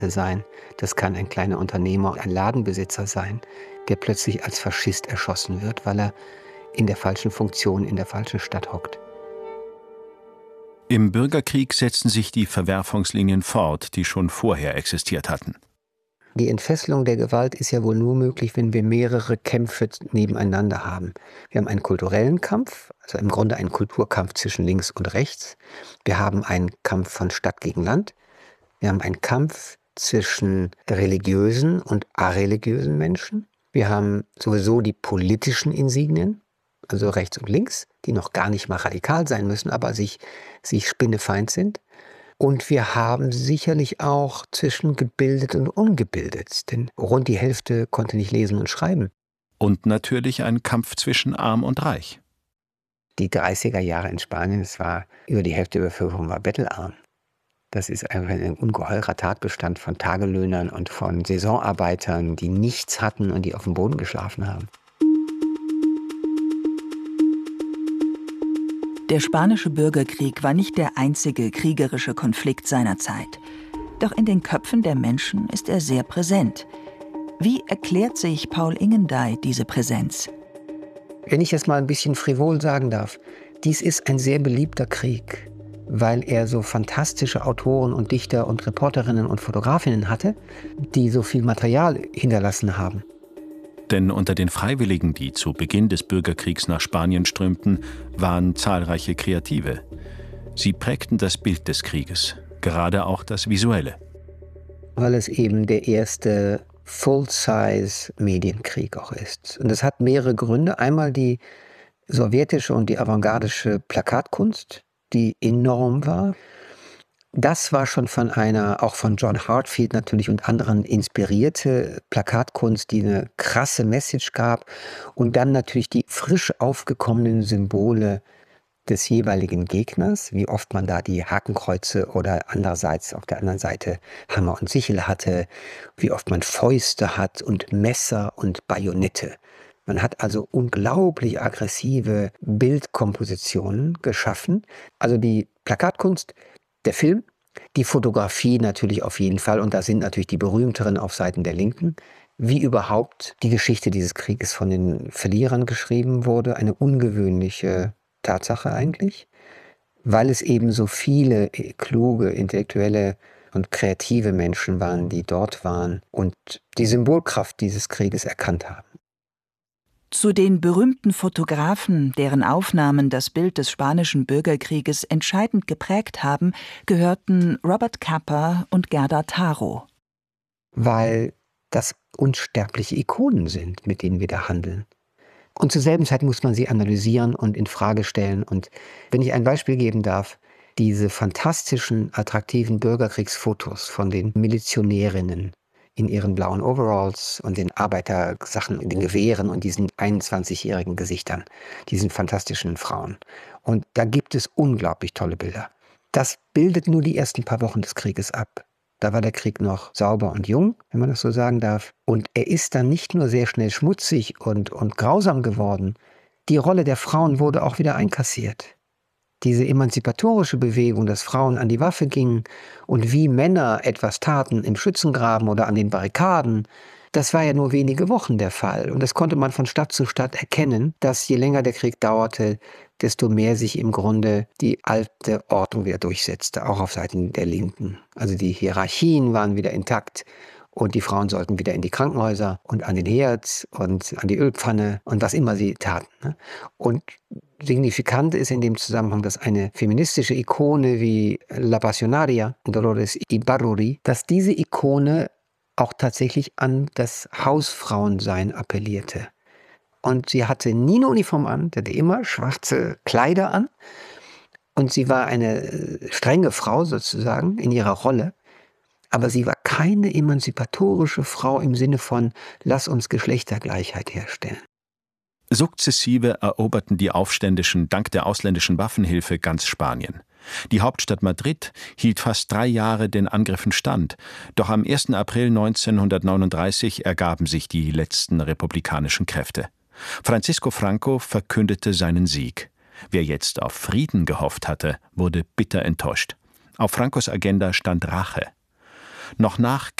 sein. Das kann ein kleiner Unternehmer, ein Ladenbesitzer sein, der plötzlich als Faschist erschossen wird, weil er in der falschen Funktion in der falschen Stadt hockt. Im Bürgerkrieg setzten sich die Verwerfungslinien fort, die schon vorher existiert hatten. Die Entfesselung der Gewalt ist ja wohl nur möglich, wenn wir mehrere Kämpfe nebeneinander haben. Wir haben einen kulturellen Kampf, also im Grunde einen Kulturkampf zwischen links und rechts. Wir haben einen Kampf von Stadt gegen Land. Wir haben einen Kampf zwischen religiösen und areligiösen Menschen. Wir haben sowieso die politischen Insignien, also rechts und links, die noch gar nicht mal radikal sein müssen, aber sich spinnefeind sind. Und wir haben sicherlich auch zwischen gebildet und ungebildet, denn rund die Hälfte konnte nicht lesen und schreiben. Und natürlich ein Kampf zwischen Arm und Reich. Die 30er Jahre in Spanien, es war über die Hälfte der Bevölkerung war bettelarm. Das ist einfach ein ungeheurer Tatbestand von Tagelöhnern und von Saisonarbeitern, die nichts hatten und die auf dem Boden geschlafen haben. Der spanische Bürgerkrieg war nicht der einzige kriegerische Konflikt seiner Zeit. Doch in den Köpfen der Menschen ist er sehr präsent. Wie erklärt sich Paul Ingendey diese Präsenz? Wenn ich das mal ein bisschen frivol sagen darf, dies ist ein sehr beliebter Krieg, weil er so fantastische Autoren und Dichter und Reporterinnen und Fotografinnen hatte, die so viel Material hinterlassen haben. Denn unter den Freiwilligen, die zu Beginn des Bürgerkriegs nach Spanien strömten, waren zahlreiche Kreative. Sie prägten das Bild des Krieges, gerade auch das Visuelle. Weil es eben der erste Full-Size-Medienkrieg auch ist. Und das hat mehrere Gründe. Einmal die sowjetische und die avantgardische Plakatkunst, die enorm war. Das war schon von auch von John Heartfield natürlich und anderen inspirierte Plakatkunst, die eine krasse Message gab. Und dann natürlich die frisch aufgekommenen Symbole des jeweiligen Gegners, wie oft man da die Hakenkreuze oder andererseits auf der anderen Seite Hammer und Sichel hatte, wie oft man Fäuste hat und Messer und Bajonette. Man hat also unglaublich aggressive Bildkompositionen geschaffen. Also die Plakatkunst, der Film, die Fotografie natürlich auf jeden Fall, und da sind natürlich die berühmteren auf Seiten der Linken, wie überhaupt die Geschichte dieses Krieges von den Verlierern geschrieben wurde, eine ungewöhnliche Tatsache eigentlich, weil es eben so viele kluge, intellektuelle und kreative Menschen waren, die dort waren und die Symbolkraft dieses Krieges erkannt haben. Zu den berühmten Fotografen, deren Aufnahmen das Bild des spanischen Bürgerkrieges entscheidend geprägt haben, gehörten Robert Capa und Gerda Taro. Weil das unsterbliche Ikonen sind, mit denen wir da handeln. Und zur selben Zeit muss man sie analysieren und in Frage stellen. Und wenn ich ein Beispiel geben darf, diese fantastischen, attraktiven Bürgerkriegsfotos von den Milizionärinnen in ihren blauen Overalls und den Arbeitersachen in den Gewehren und diesen 21-jährigen Gesichtern, diesen fantastischen Frauen. Und da gibt es unglaublich tolle Bilder. Das bildet nur die ersten paar Wochen des Krieges ab. Da war der Krieg noch sauber und jung, wenn man das so sagen darf. Und er ist dann nicht nur sehr schnell schmutzig und grausam geworden. Die Rolle der Frauen wurde auch wieder einkassiert. Diese emanzipatorische Bewegung, dass Frauen an die Waffe gingen und wie Männer etwas taten im Schützengraben oder an den Barrikaden, das war ja nur wenige Wochen der Fall. Und das konnte man von Stadt zu Stadt erkennen, dass je länger der Krieg dauerte, desto mehr sich im Grunde die alte Ordnung wieder durchsetzte, auch auf Seiten der Linken. Also die Hierarchien waren wieder intakt und die Frauen sollten wieder in die Krankenhäuser und an den Herd und an die Ölpfanne und was immer sie taten. Und signifikant ist in dem Zusammenhang, dass eine feministische Ikone wie La Pasionaria, Dolores Ibárruri, dass diese Ikone auch tatsächlich an das Hausfrauensein appellierte. Und sie hatte nie eine Uniform an, sie hatte immer schwarze Kleider an. Und sie war eine strenge Frau sozusagen in ihrer Rolle. Aber sie war keine emanzipatorische Frau im Sinne von, lass uns Geschlechtergleichheit herstellen. Sukzessive eroberten die Aufständischen dank der ausländischen Waffenhilfe ganz Spanien. Die Hauptstadt Madrid hielt fast 3 Jahre den Angriffen stand, doch am 1. April 1939 ergaben sich die letzten republikanischen Kräfte. Francisco Franco verkündete seinen Sieg. Wer jetzt auf Frieden gehofft hatte, wurde bitter enttäuscht. Auf Francos Agenda stand Rache. Noch nach